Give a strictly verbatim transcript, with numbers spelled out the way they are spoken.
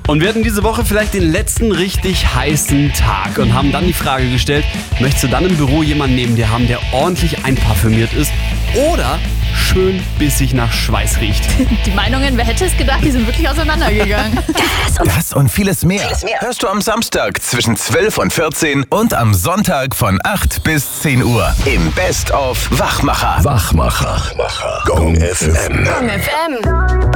Und wir hatten diese Woche vielleicht den letzten richtig heißen Tag und haben dann die Frage gestellt, möchtest du dann im Büro jemanden neben dir haben, der ordentlich einparfümiert ist oder schön bissig nach Schweiß riecht? Die Meinungen, wer hätte es gedacht, die sind wirklich auseinandergegangen. Das und vieles mehr, vieles mehr hörst du am Samstag zwischen zwölf und vierzehn und am Sonntag von acht bis zehn Uhr im Best of Wachmacher. Wachmacher. Wachmacher. Gong F M. Gong F M.